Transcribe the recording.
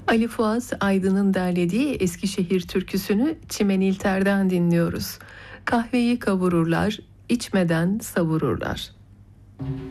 Ali Fuat Aydın'ın derlediği Eskişehir türküsünü Çimen İlter'den dinliyoruz. Kahveyi kavururlar, içmeden savururlar.